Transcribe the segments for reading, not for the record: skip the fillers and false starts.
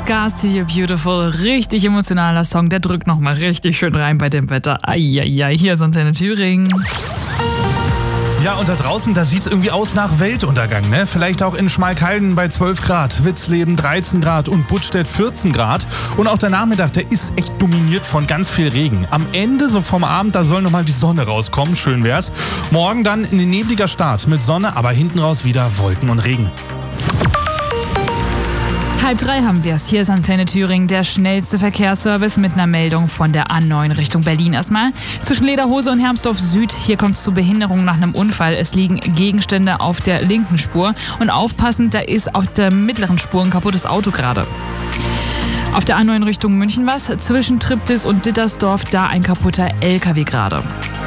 Scars to You Beautiful. Richtig emotionaler Song, der drückt nochmal richtig schön rein bei dem Wetter. Eieiei, hier ist Antenne Thüringen. Ja, und da draußen, da sieht's irgendwie aus nach Weltuntergang, ne? Vielleicht auch in Schmalkalden bei 12 Grad, Witzleben 13 Grad und Buttstedt 14 Grad. Und auch der Nachmittag, der ist echt dominiert von ganz viel Regen. Am Ende, so vom Abend, da soll nochmal die Sonne rauskommen, schön wär's. Morgen dann ein nebliger Start mit Sonne, aber hinten raus wieder Wolken und Regen. 2:30 haben wir es. Hier ist Antenne Thüringen, der schnellste Verkehrsservice mit einer Meldung von der A9 Richtung Berlin erstmal. Zwischen Lederhose und Hermsdorf Süd, hier kommt es zu Behinderungen nach einem Unfall. Es liegen Gegenstände auf der linken Spur. Und aufpassend, da ist auf der mittleren Spur ein kaputtes Auto gerade. Auf der A9 Richtung München was. Zwischen Triptis und Dittersdorf, da ein kaputter LKW gerade.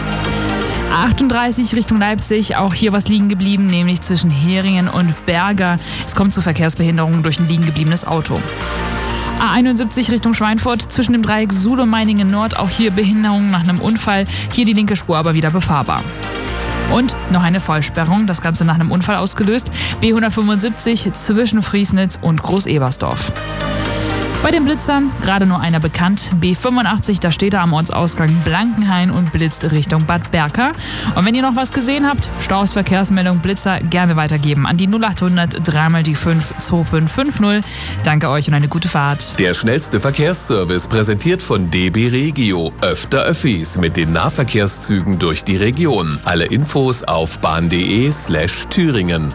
38 Richtung Leipzig, auch hier was liegen geblieben, nämlich zwischen Heringen und Berger. Es kommt zu Verkehrsbehinderungen durch ein liegen gebliebenes Auto. A71 Richtung Schweinfurt, zwischen dem Dreieck Suhl und Meiningen Nord, auch hier Behinderungen nach einem Unfall. Hier die linke Spur aber wieder befahrbar. Und noch eine Vollsperrung, das Ganze nach einem Unfall ausgelöst. B175 zwischen Friesnitz und Groß-Ebersdorf. Bei den Blitzern gerade nur einer bekannt. B85, da steht er am Ortsausgang Blankenhain und blitzt Richtung Bad Berka. Und wenn ihr noch was gesehen habt, Staus, Verkehrsmeldung, Blitzer gerne weitergeben an die 0800 3 die 5 2550. Danke euch und eine gute Fahrt. Der schnellste Verkehrsservice präsentiert von DB Regio. Öfter Öffis mit den Nahverkehrszügen durch die Region. Alle Infos auf bahn.de/Thüringen.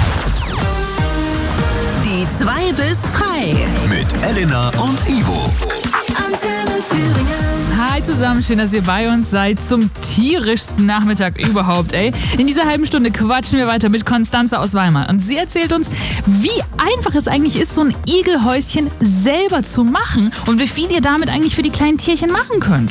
Die 2 bis frei. Mit Elena und Ivo. Antenne Thüringen. Hi zusammen, schön, dass ihr bei uns seid zum tierischsten Nachmittag überhaupt, ey. In dieser halben Stunde quatschen wir weiter mit Konstanze aus Weimar. Und sie erzählt uns, wie einfach es eigentlich ist, so ein Igelhäuschen selber zu machen und wie viel ihr damit eigentlich für die kleinen Tierchen machen könnt.